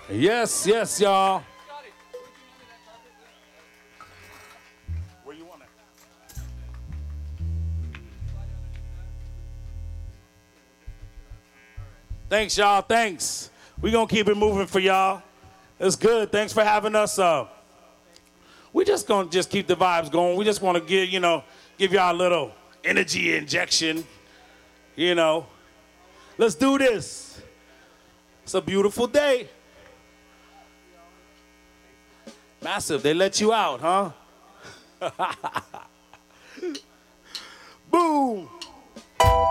Yes, yes, y'all. Where you want it? Thanks, y'all. Thanks. We gonna keep it moving for y'all. It's good. Thanks for having us. We just gonna keep the vibes going. We just want to give y'all a little energy injection. Let's do this. It's a beautiful day. Massive. They let you out, huh? Boom.